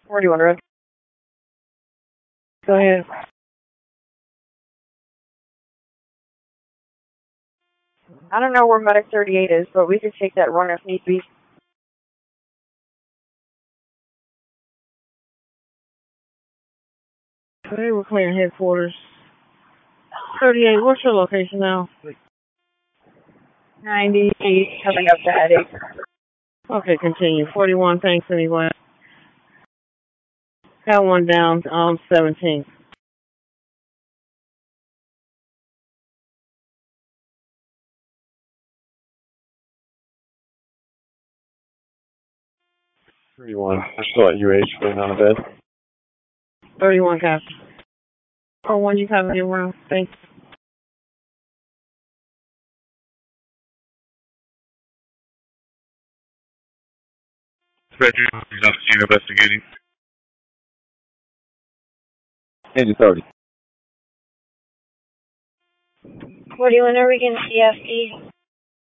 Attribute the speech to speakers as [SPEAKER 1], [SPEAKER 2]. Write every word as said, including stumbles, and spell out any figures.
[SPEAKER 1] forty-one, Red. Go ahead. I don't know where Medic thirty-eight is, but we could take that run if need be. Okay, we're clearing headquarters. thirty-eight, what's your location now? ninety-eight, coming up to Eddie. Okay, continue. forty-one, thanks anyway. Got one down, um, seventeen.
[SPEAKER 2] thirty-one, I still at U H, going on a bed.
[SPEAKER 1] thirty-one, Captain. Oh, one, you have your room. Thanks.
[SPEAKER 2] Bedroom, he's on the scene investigating. Engine thirty.
[SPEAKER 1] forty-one, are we getting C F D?